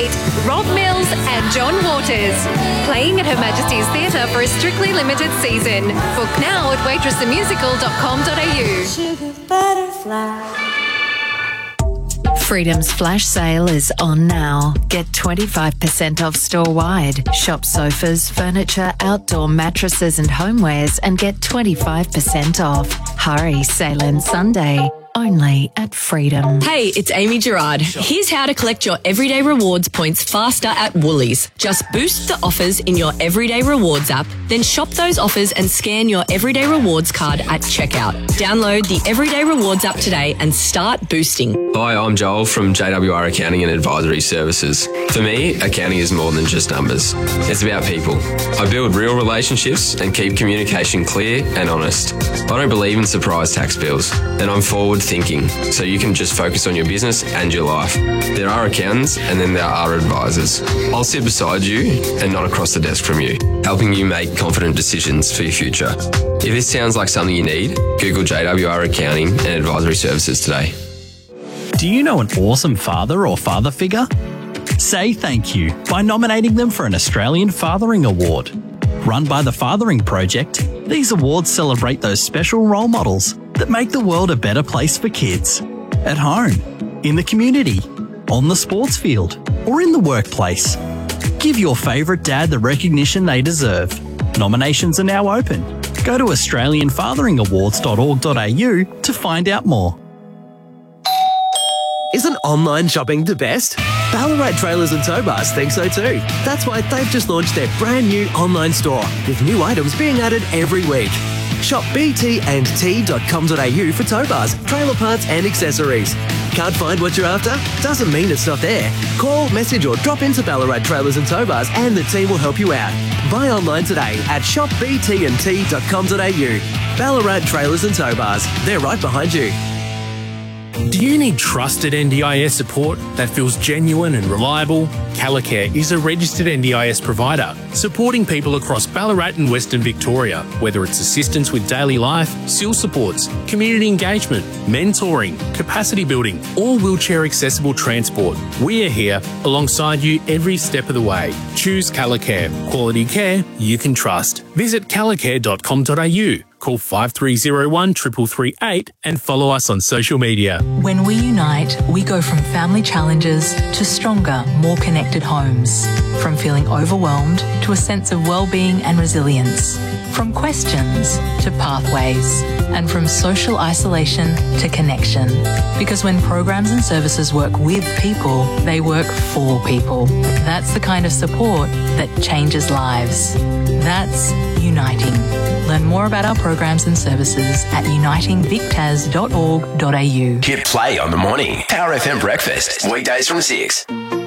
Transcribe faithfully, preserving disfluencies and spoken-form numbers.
Tate, Rob Mills and John Waters. Playing at Her Majesty's Theatre for a strictly limited season. Book now at waitress the musical dot com dot a u. Sugar butterfly. Freedom's flash sale is on now. Get twenty-five percent off store-wide. Shop sofas, furniture, outdoor mattresses and homewares and get twenty-five percent off. Hurry, sale ends Sunday. Only at Freedom. Hey, it's Amy Gerard. Here's how to collect your Everyday Rewards points faster at Woolies. Just boost the offers in your Everyday Rewards app, then shop those offers and scan your Everyday Rewards card at checkout. Download the Everyday Rewards app today and start boosting. Hi, I'm Joel from J W R Accounting and Advisory Services. For me, accounting is more than just numbers. It's about people. I build real relationships and keep communication clear and honest. I don't believe in surprise tax bills, and I'm forward thinking, so you can just focus on your business and your life. There are accountants and then there are advisors. I'll sit beside you and not across the desk from you, helping you make confident decisions for your future. If this sounds like something you need, Google J W R Accounting and Advisory Services today. Do you know an awesome father or father figure? Say thank you by nominating them for an Australian Fathering Award. Run by the Fathering Project, these awards celebrate those special role models that make the world a better place for kids. At home, in the community, on the sports field, or in the workplace. Give your favourite dad the recognition they deserve. Nominations are now open. Go to australian fathering awards dot org dot a u to find out more. Isn't online shopping the best? Ballarat Trailers and Tow Bars think so too. That's why they've just launched their brand new online store with new items being added every week. Shop b t and t dot com dot a u for tow bars, trailer parts and accessories. Can't find what you're after? Doesn't mean it's not there. Call, message or drop into Ballarat Trailers and Tow Bars and the team will help you out. Buy online today at shop b t and t dot com dot a u. Ballarat Trailers and Tow Bars. They're right behind you. Do you need trusted N D I S support that feels genuine and reliable? Calicare is a registered N D I S provider, supporting people across Ballarat and Western Victoria, whether it's assistance with daily life, S I L supports, community engagement, mentoring, capacity building, or wheelchair accessible transport. We are here alongside you every step of the way. Choose Calicare. Quality care you can trust. Visit calicare dot com dot a u. Call five three zero one, three three three eight and follow us on social media. When we unite, we go from family challenges to stronger, more connected homes. From feeling overwhelmed to a sense of well-being and resilience. From questions to pathways. And from social isolation to connection. Because when programs and services work with people, they work for people. That's the kind of support that changes lives. That's Uniting. Learn more about our programs and services at uniting vic tas dot org dot a u. Hit play on the morning. Power F M Breakfast. Weekdays from six.